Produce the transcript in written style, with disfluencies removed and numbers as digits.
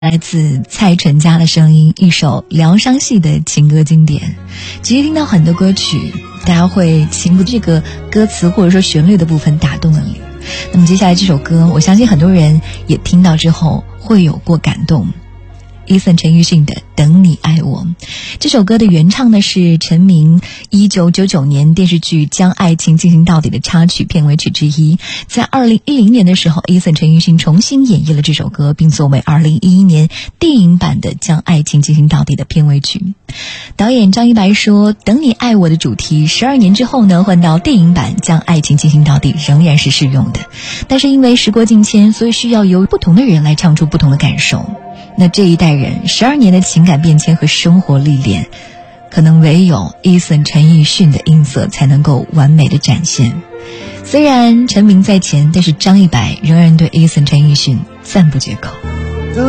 来自蔡淳佳的声音，一首疗伤系的情歌经典。其实听到很多歌曲，大家会情不这个歌词或者说旋律的部分打动了你。那么接下来这首歌，我相信很多人也听到之后会有过感动。Eason 陈奕迅的《等你爱我》，这首歌的原唱呢是陈明1999年电视剧《将爱情进行到底》的插曲片尾曲之一。在2010年的时候，Eason 陈奕迅重新演绎了这首歌，并作为2011年电影版的《将爱情进行到底》的片尾曲。导演张一白说，等你爱我的主题12年之后呢，换到电影版《将爱情进行到底》仍然是适用的，但是因为时过境迁，所以需要由不同的人来唱出不同的感受。那这一代人12年的情感变迁和生活历练，可能唯有 Eason 陈奕迅的音色才能够完美的展现。虽然成名在前，但是张一白仍然对 Eason 陈奕迅赞不绝口。